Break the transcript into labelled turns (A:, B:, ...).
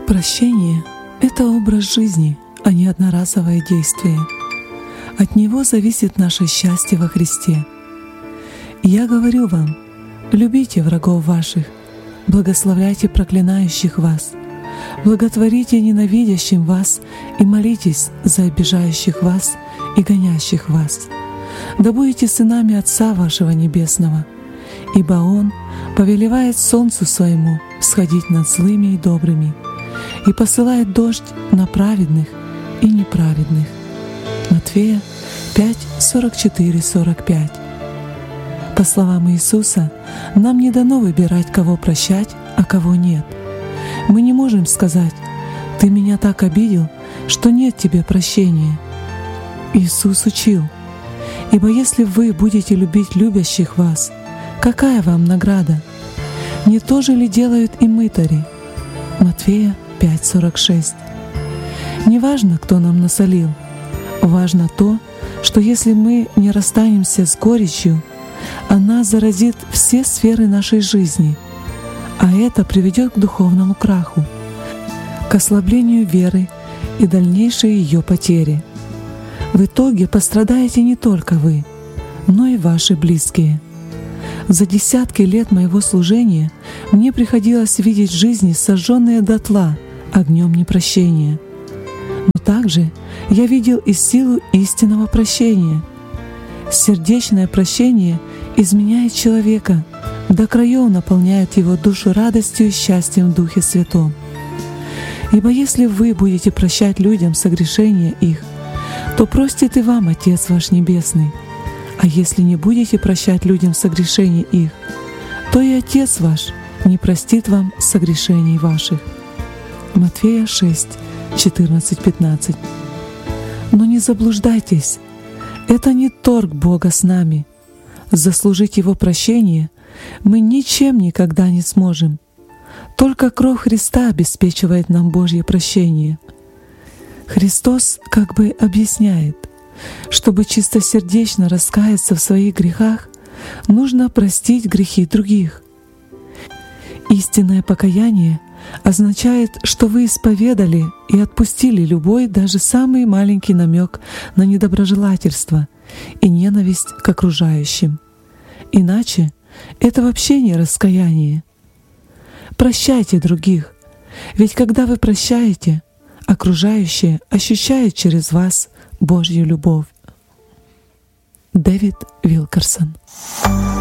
A: Прощение — это образ жизни, а не одноразовое действие. От него зависит наше счастье во Христе. Я говорю вам, любите врагов ваших, благословляйте проклинающих вас, благотворите ненавидящим вас и молитесь за обижающих вас и гонящих вас. Да будете сынами Отца вашего Небесного, ибо Он повелевает солнцу своему всходить над злыми и добрыми, и посылает дождь на праведных и неправедных. Матфея 5, 44-45. По словам Иисуса, нам не дано выбирать, кого прощать, а кого нет. Мы не можем сказать: «Ты меня так обидел, что нет тебе прощения». Иисус учил: «Ибо если вы будете любить любящих вас, какая вам награда? Не то же ли делают и мытари?» Матфея 5:46. Неважно, кто нам насолил, важно то, что если мы не расстанемся с горечью, она заразит все сферы нашей жизни, а это приведет к духовному краху, к ослаблению веры и дальнейшей ее потере. В итоге пострадаете не только вы, но и ваши близкие. За десятки лет моего служения мне приходилось видеть жизни, сожженные дотла огнем непрощения. Но также я видел и силу истинного прощения. Сердечное прощение изменяет человека, до краев наполняет его душу радостью и счастьем в Духе Святом. Ибо если вы будете прощать людям согрешения их, то простит и вам Отец ваш Небесный. А если не будете прощать людям согрешения их, то и Отец ваш не простит вам согрешений ваших. Матфея 6, 14-15. Но не заблуждайтесь, это не торг Бога с нами. Заслужить Его прощение мы ничем никогда не сможем. Только кровь Христа обеспечивает нам Божье прощение. Христос как бы объясняет: чтобы чистосердечно раскаяться в своих грехах, нужно простить грехи других. Истинное покаяние означает, что вы исповедали и отпустили любой, даже самый маленький намек на недоброжелательство и ненависть к окружающим. Иначе это вообще не раскаяние. Прощайте других, ведь когда вы прощаете, окружающие ощущают через вас Божью любовь. Дэвид Вилкерсон.